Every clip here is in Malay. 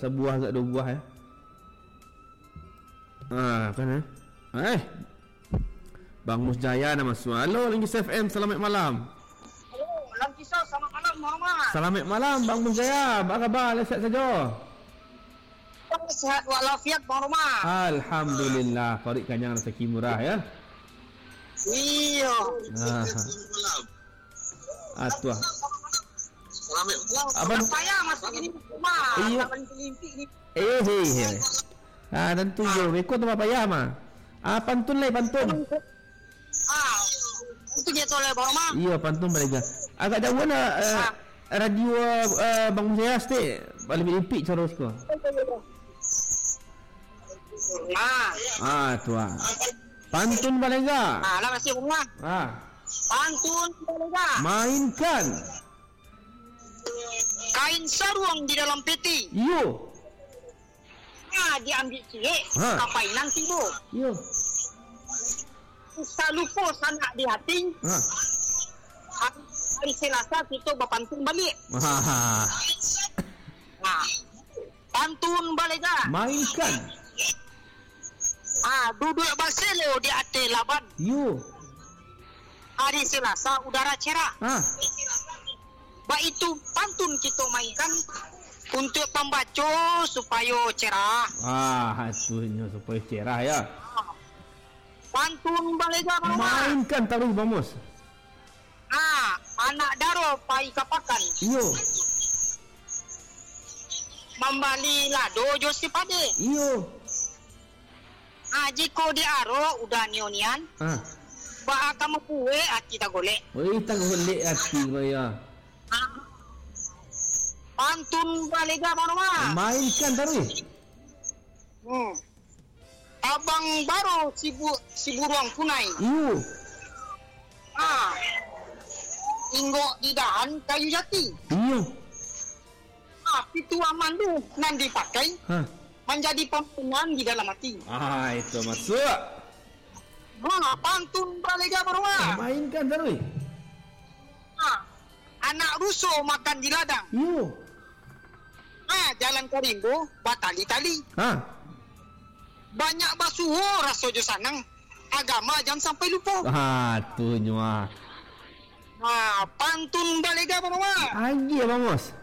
sebuah ke dua buah ya. Kan Bang Musjaya nama suara. Halo Linggis FM, selamat malam. Halo, Langkisa, selamat malam Muhammad. Selamat malam Bang Musjaya. Apa khabar? Sihat saja? Sehat walafiat Bang Roma. Alhamdulillah. Farid Kanyang rezeki murah ya. Iya. Atuh. Selamat malam. Abang saya masuk ini rumah. Iya. Abang Olimpik ni. Tentu yo. Rekod tu apa ya mah? Pantun lah, pantun. Itu dia toleh Bang Roma. Iya, pantun mereka. Agak jauh nak radio Bang Musjaya stik. Paling Olimpik cara suka. Tu pantun balega. Lah masih rumah. Pantun balega. Mainkan Kain sarung di dalam peti. yo. Diambil cilik. Kapainan timbul. Yo. Usah lupa sanak di hati. Hari Selasa kita berpantun balik. Pantun balega. Mainkan duduk berselo di atas laban. yo. Hari Selasa udara cerah. Baik itu pantun kita mainkan untuk pembaca supaya cerah. Hasilnya supaya cerah ya. Pantun balega Bang Roma. Mainkan taruh Bang Mus. Anak daro pai kapakan. Yo. Membali lado Josi pade. Yo. Jiko di aro udah nionian. Ba kamu kue hati tak golek. Tak golek hati saya. Pantun balega Bang Roma. Mainkan taruh. Abang baru si buruang punai. Yo. Inggok di dahan kayu jati. Yo. Pitu aman tu nan dipakai. Menjadi pempunan di dalam hati. Itu masuk. Pantun balega Bang Roma. Mainkan taruh. Anak rusuh makan di ladang. Yo. Jalan ke rimbo batali-tali. Banyak basuho rasa jo sanang. Agama jangan sampai lupa. Tu nyua. Pantun balega Bang Roma. Lagi ya Bang Mus.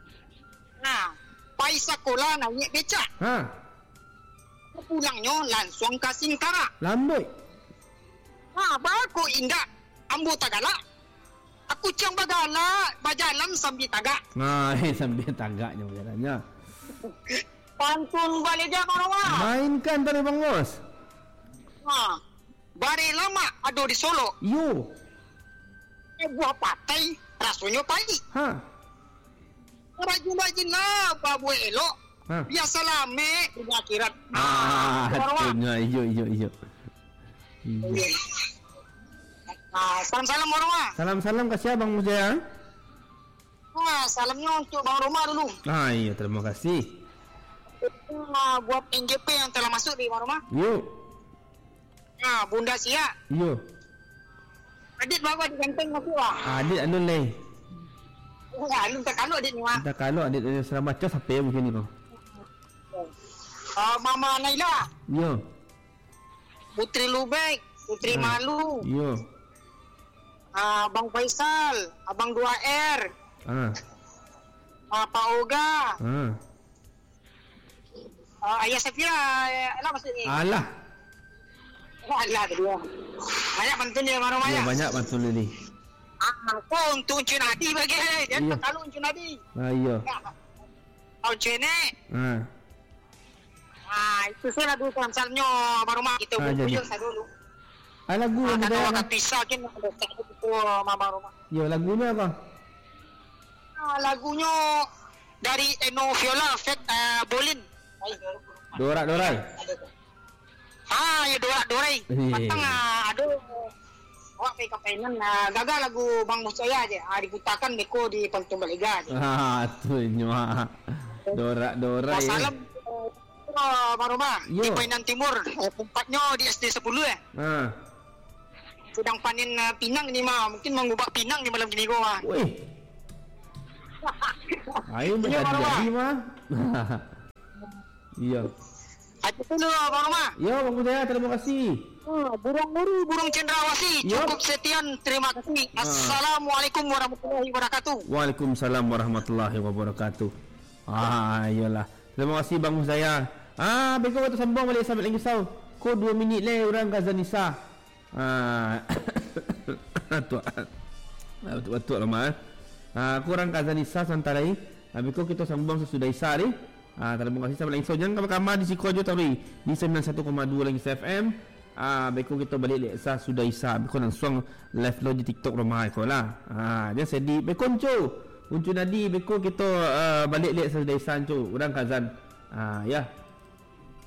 Pai sekolah naik becak. Pulangnya langsung ke Singkara. Lamboi. Baku indah. Ambo tagala. Aku cang bagala bajalan sambil tagak. Sambil tagaknya berjalannya. Pantun balega Bang Roma. Mainkan tadi Bang Mus. Bare lama ado di Solo. Yo. Buah patai rasanya pahit. Rajin-rajin lah babu elok. Biasa lame dunia akhirat. Iyo. Salam-salam Bang Roma. Salam-salam kasih Bang Musjaya. Salamnya untuk Bang Roma dulu. Iya, terima kasih. Buat NJP yang telah masuk di Bang Roma. Yo. Bunda Sia. Yo. Adit bawa di ganteng masuk lah. Adit anu leh. Lu tak kalau Adit ni wah. Tak kalau Adit selama macam sampai macam ni bang. Mama Naila. Yo. Putri Lubek, Putri Malu. Yo. Bang Faisal, Abang 2R. Pak Oga. Ayah Safira, alah maksudnya. Alah kedua. Banyak pantun dia Bang Roma ya. Banyak pantun ni. Untuk Encik Nadi bagi dia tak kalau Encik Nadi. Iya. Kau cenek. Itu saya lagu konsernya Bang Roma kita bujuk saya dulu. Lagu yang kita kita akan pisah kan ada satu Bang Roma. Yo, lagunya apa? Lagunya dari Eno Viola Fat Bolin. Dorak-dorai. Ya dorak-dorai. Matang aduh. Awak pergi kapainan gagal lagu Bang Musjaya aja. Diputakan beko di pantun balega aja. Tu nyua. Dorak-dorai. Salam Bang Roma di Painan Timur. Tempatnya di SD 10 sedang panen pinang ni mah. Mungkin mengubah pinang di malam gini gua. Wih. Ayo menjadi mah. Iya. Aja dulu Bang Roma. Ya, Bang Musaya, terima kasih. Burung cendrawasih. Cukup sekian, terima kasih. Assalamualaikum warahmatullahi wabarakatuh. Waalaikumsalam warahmatullahi wabarakatuh. Iyalah. Terima kasih Bang Musaya. Beko waktu sambung balik sampai lagi sau. Kau 2 minit le orang Kazanisa. Betul lama. Kurang Kazanisa santarai. Beko kita sambung sesudah Isa ni. Terima kasih sampai lagi sau. Jangan kamar di Siko je tadi di 91,2 lagi FM. Beko kita balik le sudah Isa. Beko langsung live lo di TikTok rumah aku lah. Dia sedih. Beko uncu nadi beko kita balik le sudah Isa uncu. Orang Kazan. Ya.